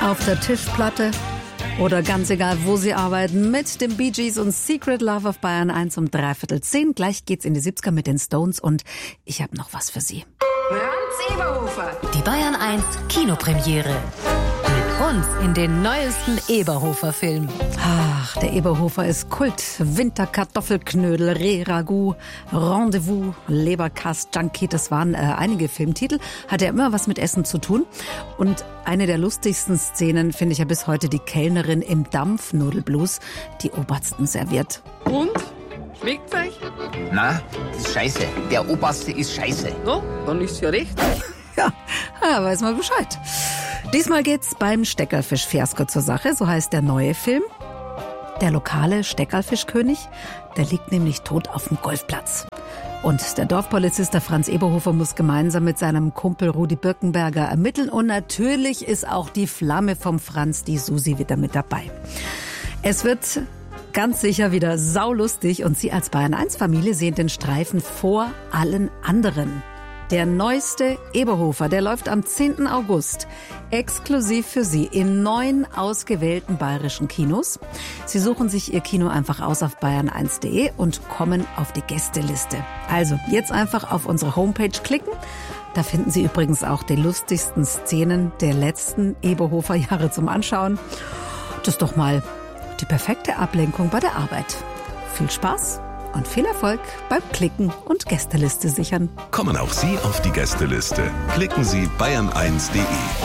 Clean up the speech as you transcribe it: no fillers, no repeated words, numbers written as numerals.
Auf der Tischplatte oder ganz egal, wo Sie arbeiten, mit den Bee Gees und Secret Love auf Bayern 1 um 9:45. Gleich geht's in die 70er mit den Stones und ich habe noch was für Sie. Franz Eberhofer. Die Bayern 1 Kinopremiere. Mit uns in den neuesten Eberhofer-Film. Ach, der Eberhofer ist Kult. Winterkartoffelknödel, Reh-Ragout, Rendezvous, Leberkast, Junkie, das waren einige Filmtitel. Hat ja immer was mit Essen zu tun. Und eine der lustigsten Szenen finde ich ja bis heute die Kellnerin im Dampfnudelblues, die Obersten serviert. Und? Schmeckt's euch? Na, das ist scheiße. Der Oberste ist scheiße. No, dann ist's ja recht. Ja, weiß mal Bescheid. Diesmal geht's beim Steckerlfisch-Fiasko zur Sache, so heißt der neue Film. Der lokale Steckerlfischkönig, der liegt nämlich tot auf dem Golfplatz. Und der Dorfpolizist, der Franz Eberhofer, muss gemeinsam mit seinem Kumpel Rudi Birkenberger ermitteln. Und natürlich ist auch die Flamme vom Franz, die Susi, wieder mit dabei. Es wird ganz sicher wieder saulustig und Sie als Bayern-1-Familie sehen den Streifen vor allen anderen. Der neueste Eberhofer, der läuft am 10. August exklusiv für Sie in 9 ausgewählten bayerischen Kinos. Sie suchen sich Ihr Kino einfach aus auf bayern1.de und kommen auf die Gästeliste. Also jetzt einfach auf unsere Homepage klicken. Da finden Sie übrigens auch die lustigsten Szenen der letzten Eberhofer-Jahre zum Anschauen. Das ist doch mal die perfekte Ablenkung bei der Arbeit. Viel Spaß und viel Erfolg beim Klicken und Gästeliste sichern. Kommen auch Sie auf die Gästeliste. Klicken Sie bayern1.de.